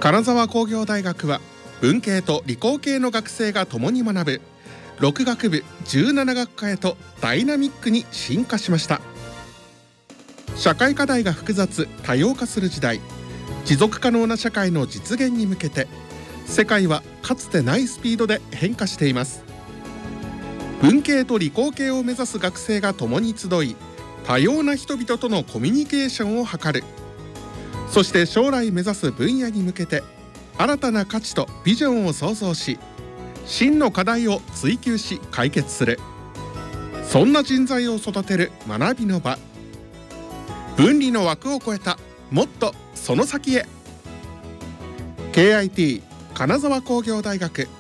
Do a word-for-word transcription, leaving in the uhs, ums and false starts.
金沢工業大学は文系と理工系の学生が共に学ぶろく学部じゅうなな学科へとダイナミックに進化しました。社会課題が複雑多様化する時代、持続可能な社会の実現に向けて世界はかつてないスピードで変化しています。文系と理工系を目指す学生が共に集い、多様な人々とのコミュニケーションを図る。そして将来目指す分野に向けて新たな価値とビジョンを創造し、真の課題を追求し解決する。そんな人材を育てる学びの場。分離の枠を超えたもっとその先へ。 ケーアイティー 金沢工業大学